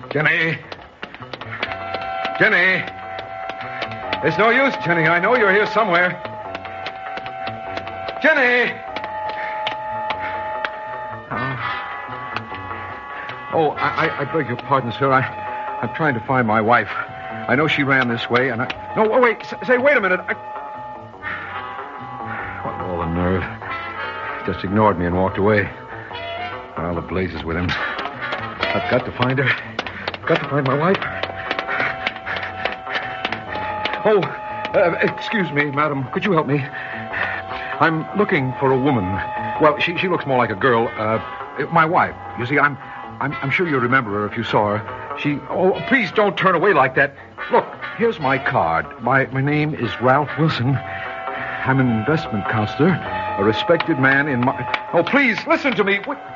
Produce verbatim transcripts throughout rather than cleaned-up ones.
Jenny. Jenny. It's no use, Jenny. I know you're here somewhere. Jenny! Oh, oh I, I beg your pardon, sir. I, I'm trying to find my wife. I know she ran this way, and I... No, oh, wait. Say, wait a minute. I... What, all the nerve. Just ignored me and walked away. All the blazes with him. I've got to find her. Got to find my wife. Oh, uh, excuse me, madam. Could you help me? I'm looking for a woman. Well, she she looks more like a girl. Uh, my wife. You see, I'm, I'm I'm sure you remember her if you saw her. She. Oh, please don't turn away like that. Look, here's my card. My my name is Ralph Wilson. I'm an investment counselor, a respected man in my. Oh, please listen to me. What?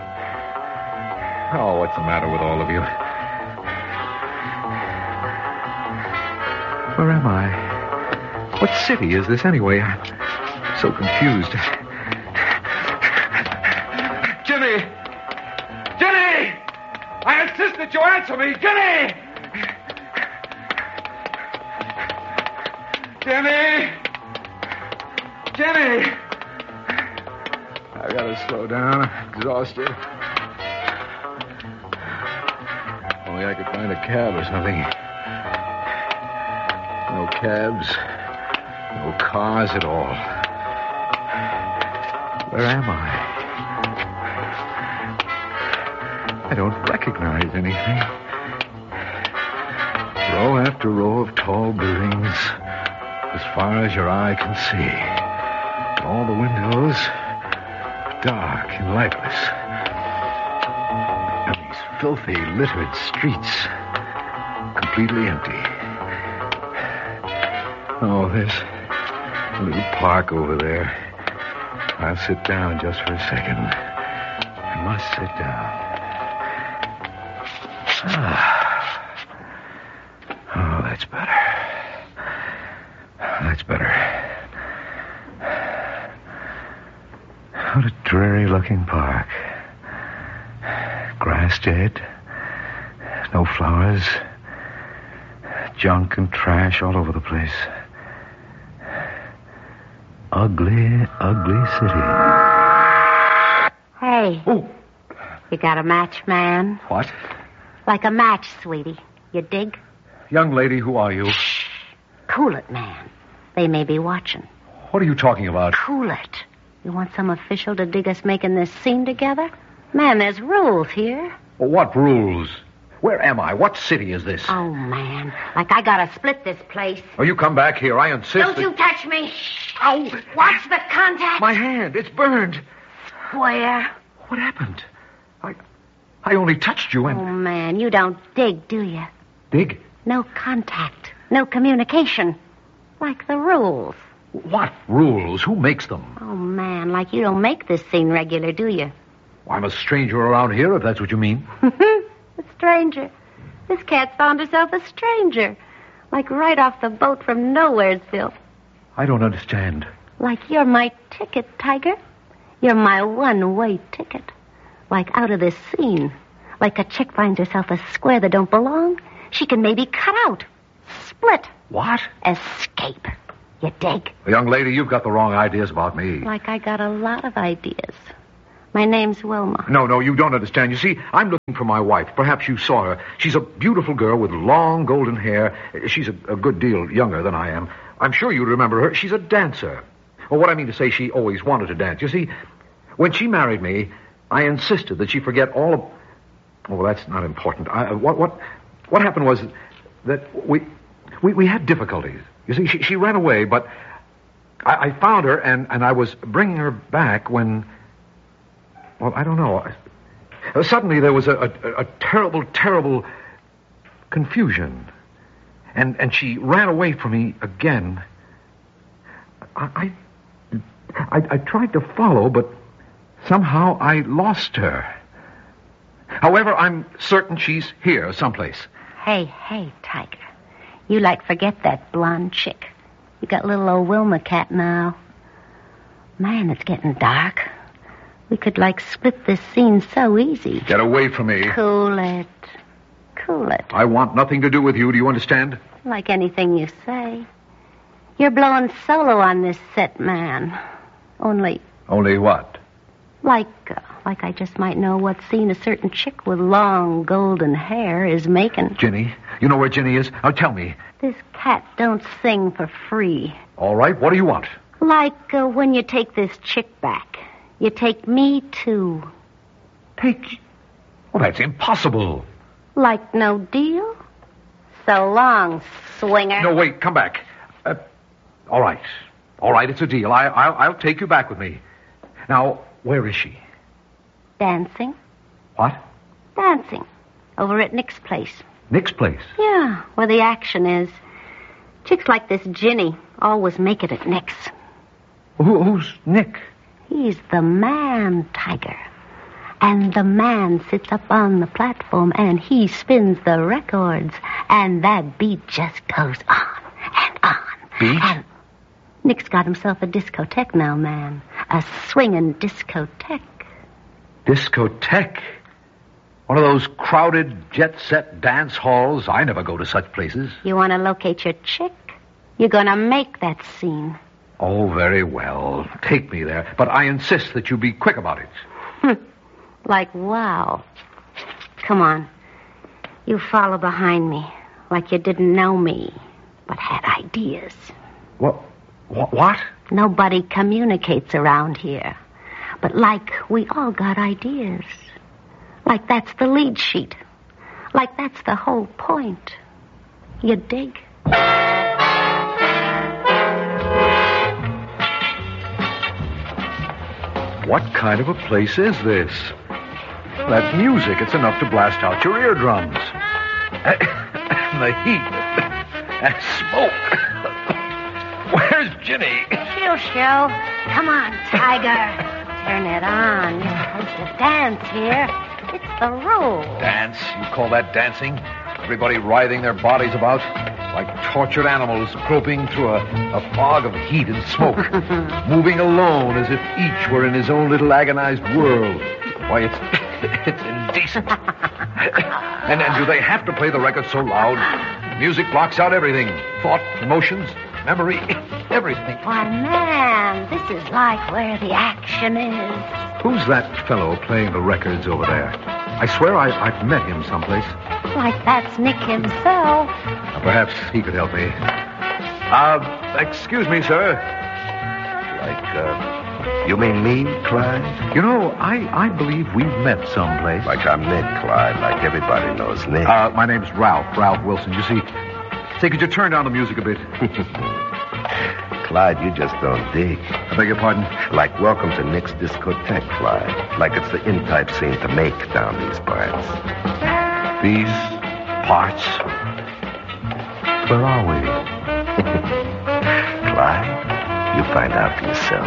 Oh, what's the matter with all of you? Where am I? What city is this anyway? I'm so confused. Jenny! Jenny! I insist that you answer me! Jenny! Jenny! Jenny! I gotta slow down. I'm exhausted. Only I could find a cab or something. No cabs. No cars at all. Where am I? I don't recognize anything. Row after row of tall buildings, as far as your eye can see. All the windows dark and lightless. And these filthy, littered streets completely empty. Oh, there's a little park over there. I'll sit down just for a second. I must sit down. Ah. Oh, that's better. That's better. What a dreary-looking park. Grass dead. No flowers. Junk and trash all over the place. Ugly, ugly city. Hey. Oh. You got a match, man? What? Like a match, sweetie. You dig? Young lady, who are you? Shh. Cool it, man. They may be watching. What are you talking about? Cool it. You want some official to dig us making this scene together? Man, there's rules here. Well, what rules? Where am I? What city is this? Oh, man. Like I gotta split this place. Oh, you come back here. I insist. Don't that... you touch me. Oh, watch the contact. My hand. It's burned. Where? What happened? I I only touched you and... Oh, man, you don't dig, do you? Dig? No contact. No communication. Like the rules. What rules? Who makes them? Oh, man, like you don't make this scene regular, do you? Well, I'm a stranger around here, if that's what you mean. A stranger. This cat's found herself a stranger. Like right off the boat from Nowheresville. I don't understand. Like you're my ticket, Tiger. You're my one-way ticket. Like out of this scene. Like a chick finds herself a square that don't belong. She can maybe cut out. Split. What? Escape. You dig? Young lady, you've got the wrong ideas about me. Like I got a lot of ideas. My name's Wilma. No, no, you don't understand. You see, I'm looking for my wife. Perhaps you saw her. She's a beautiful girl with long golden hair. She's a, a good deal younger than I am. I'm sure you remember her. She's a dancer. Well, what I mean to say, she always wanted to dance. You see, when she married me, I insisted that she forget all of... Oh, well, that's not important. I, what, what, what happened was that we, we, we had difficulties. You see, she, she ran away, but I, I found her, and, and I was bringing her back when... Well, I don't know. Uh, suddenly there was a, a, a terrible, terrible confusion. And and she ran away from me again. I, I, I, I tried to follow, but somehow I lost her. However, I'm certain she's here someplace. Hey, hey, Tiger. You like forget that blonde chick. You got little old Wilma cat now. Man, it's getting dark. We could, like, split this scene so easy. Get away from me. Cool it. cool it. I want nothing to do with you. Do you understand? Like anything you say. You're blowing solo on this set, man. Only, Only what? like, uh, like I just might know what scene a certain chick with long golden hair is making. Ginny? You know where Ginny is? Now tell me. This cat don't sing for free. All right, what do you want? Like uh, when you take this chick back. You take me, too. Take... Well, that's impossible. Like no deal? So long, swinger. No, wait, come back. Uh, all right. All right, it's a deal. I, I'll, I'll take you back with me. Now, where is she? Dancing? What? Dancing. Over at Nick's place. Nick's place. Yeah, where the action is. Chicks like this Ginny always make it at Nick's. Who, who's Nick? He's the man, Tiger. And the man sits up on the platform and he spins the records. And that beat just goes on and on. Beat? And Nick's got himself a discotheque now, man. A swinging discotheque. Discotheque? One of those crowded, jet-set dance halls? I never go to such places. You want to locate your chick? You're going to make that scene. Oh, very well. Take me there. But I insist that you be quick about it. Like, wow. Come on. You follow behind me like you didn't know me, but had ideas. What? What? Nobody communicates around here. But like we all got ideas. Like that's the lead sheet. Like that's the whole point. You dig? What kind of a place is this? That music, it's enough to blast out your eardrums. And the heat. And smoke. Where's Ginny? She'll show. Come on, Tiger. Turn it on. You're supposed to dance here. It's the rule. Dance? You call that dancing? Everybody writhing their bodies about like tortured animals groping through a, a fog of heat and smoke, moving alone as if each were in his own little agonized world. Why, it's it's indecent. and, and do they have to play the record so loud? Music blocks out everything. Thought, emotions, memory, everything. Why, man, this is like where the action is. Who's that fellow playing the records over there? I swear I, I've met him someplace. Like that's Nick himself. Uh, perhaps he could help me. Uh, excuse me, sir. Like, uh, you mean me, Clyde? You know, I, I believe we've met someplace. Like I'm Nick, Clyde. Like everybody knows Nick. Uh, my name's Ralph, Ralph Wilson. You see, say, could you turn down the music a bit? Clyde, you just don't dig. I beg your pardon? Like welcome to Nick's discotheque, Clyde. Like it's the in-type scene to make down these parts. These parts? Where are we? Clyde, you find out for yourself.